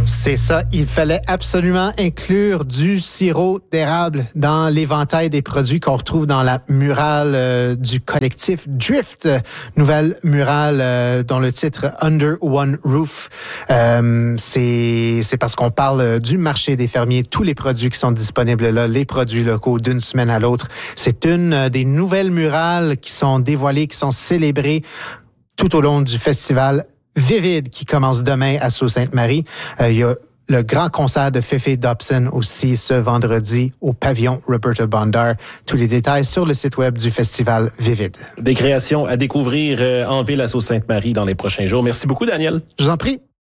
C'est ça, il fallait absolument inclure du sirop d'érable dans l'éventail des produits qu'on retrouve dans la murale du collectif Drift, nouvelle murale dont le titre Under One Roof. C'est parce qu'on parle du marché des fermiers, tous les produits qui sont disponibles là, les produits locaux d'une semaine à l'autre. C'est une des nouvelles murales qui sont dévoilées, qui sont célébrées tout au long du festival Vivid qui commence demain à Sault-Sainte-Marie. Il y a le grand concert de Fefe Dobson aussi ce vendredi au pavillon Roberta Bondar. Tous les détails sur le site web du festival Vivid. Des créations à découvrir en ville à Sault-Sainte-Marie dans les prochains jours. Merci beaucoup, Daniel. Je vous en prie.